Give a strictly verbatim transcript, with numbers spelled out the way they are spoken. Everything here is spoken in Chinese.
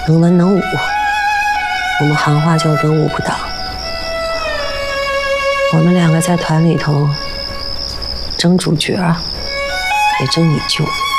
能文能武，我们行话叫文武不当。我们两个在团里头争主角，也争你舅。